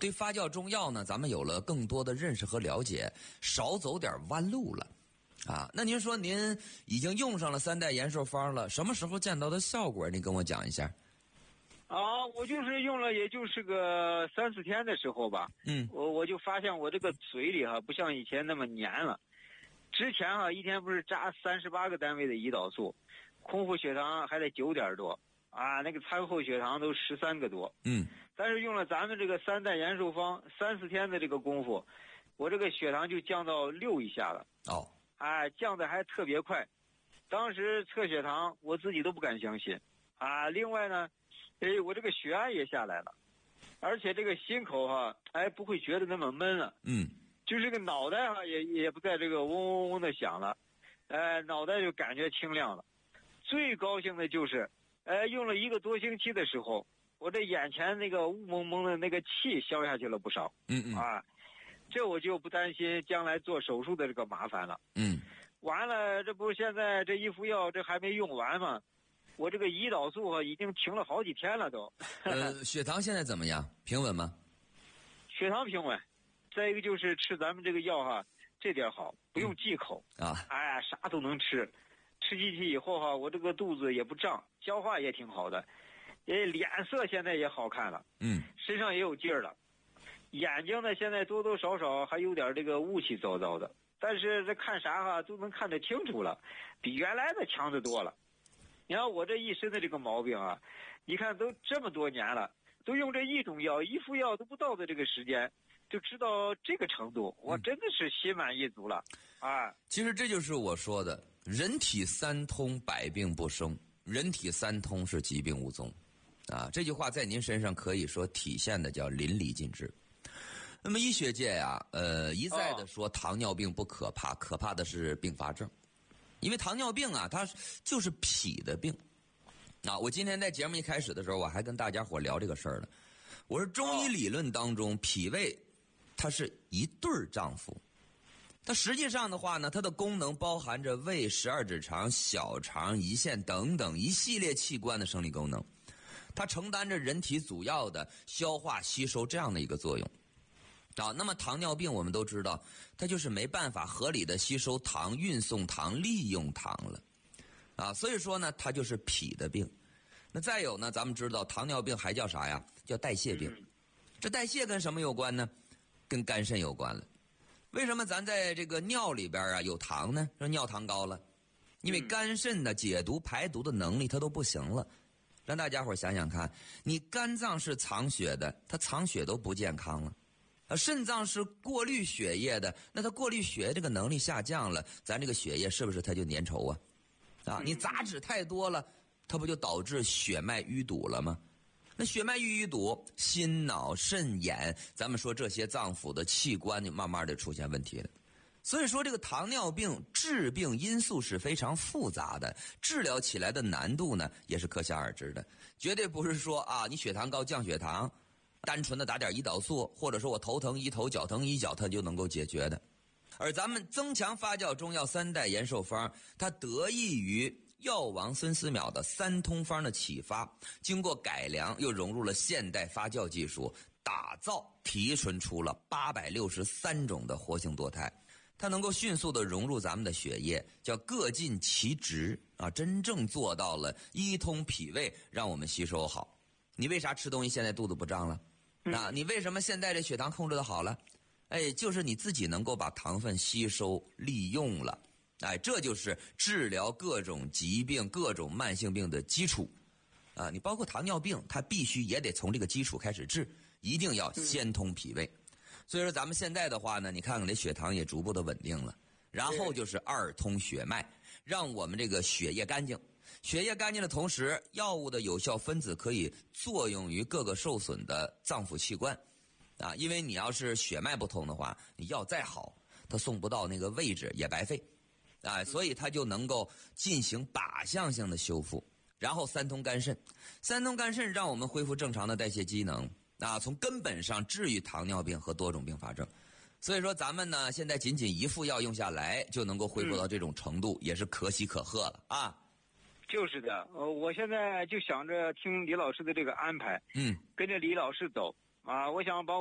对发酵中药呢，咱们有了更多的认识和了解，少走点弯路了。那您说您已经用上了3代延寿方了，什么时候见到的效果？您跟我讲一下。 我就是用了，也就是个3、4天的时候吧。我就发现我这个嘴里不像以前那么黏了。之前一天不是扎38个单位的胰岛素，空腹血糖还得9点多那个餐后血糖都13个多。但是用了咱们这个3代延寿方，3、4天的这个功夫，我这个血糖就降到6以下了。降的还特别快，当时测血糖我自己都不敢相信另外呢，我这个血压也下来了，而且这个心口不会觉得那么闷了。就是这个脑袋也不再这个嗡嗡嗡的响了，脑袋就感觉清亮了。最高兴的就是用了1个多星期的时候，我这眼前那个雾蒙蒙的那个气消下去了不少。这我就不担心将来做手术的这个麻烦了。完了，这不现在这一副药这还没用完吗？我这个胰岛素已经停了好几天了都。 血糖现在怎么样？平稳吗？ 血糖平稳。再一个就是吃咱们这个药这点好，不用忌口啥都能吃。吃进去以后我这个肚子也不胀，消化也挺好的，脸色现在也好看了。身上也有劲儿了。眼睛呢，现在多多少少还有点这个雾气糟糟的，但是这看啥都能看得清楚了，比原来的强得多了。你看我这一身的这个毛病你看都这么多年了，都用这一种药，一副药都不到的这个时间，就知道这个程度，我真的是心满意足了其实这就是我说的，人体3通，百病不生，人体3通是疾病无踪这句话在您身上可以说体现的叫淋漓尽致。那么医学界一再的说糖尿病不可怕，可怕的是并发症。因为糖尿病它就是脾的病我今天在节目一开始的时候，我还跟大家伙聊这个事儿呢。我说中医理论当中，脾胃它是一对丈夫，它实际上的话呢，它的功能包含着胃、12指肠、小肠、胰腺等等一系列器官的生理功能，它承担着人体主要的消化吸收这样的一个作用那么糖尿病我们都知道，它就是没办法合理的吸收糖、运送糖、利用糖了所以说呢，它就是脾的病。那再有呢，咱们知道糖尿病还叫啥呀？叫代谢病。这代谢跟什么有关呢？跟肝肾有关了。为什么咱在这个尿里边有糖呢？说尿糖高了，因为肝肾的解毒排毒的能力它都不行了。让大家伙想想看，你肝脏是藏血的，它藏血都不健康了。肾脏是过滤血液的，那它过滤血液这个能力下降了，咱这个血液是不是它就粘稠你杂质太多了，它不就导致血脉淤堵了吗？那血脉淤堵，心脑肾眼，咱们说这些脏腑的器官就慢慢的出现问题了。所以说这个糖尿病致病因素是非常复杂的，治疗起来的难度呢也是可想而知的。绝对不是说你血糖高降血糖，单纯的打点胰岛素，或者说我头疼医头脚疼医脚，它就能够解决的。而咱们增强发酵中药3代延寿方，它得益于药王孙思邈的3通方的启发，经过改良又融入了现代发酵技术，打造提纯出了863种的活性多肽，它能够迅速的融入咱们的血液，叫各尽其职真正做到了一通脾胃，让我们吸收好。你为啥吃东西现在肚子不胀了你为什么现在这血糖控制的好了？就是你自己能够把糖分吸收利用了。这就是治疗各种疾病、各种慢性病的基础你包括糖尿病，它必须也得从这个基础开始治，一定要先通脾胃。所以说咱们现在的话呢，你看看这血糖也逐步的稳定了，然后就是2通血脉，让我们这个血液干净。血液干净的同时，药物的有效分子可以作用于各个受损的脏腑器官因为你要是血脉不通的话，你药再好，它送不到那个位置也白费所以它就能够进行靶向性的修复。然后3通肝肾，3通肝肾让我们恢复正常的代谢机能从根本上治愈糖尿病和多种并发症。所以说咱们呢，现在仅仅1副药用下来就能够恢复到这种程度，也是可喜可贺了就是的，我现在就想着听李老师的这个安排，跟着李老师走我想把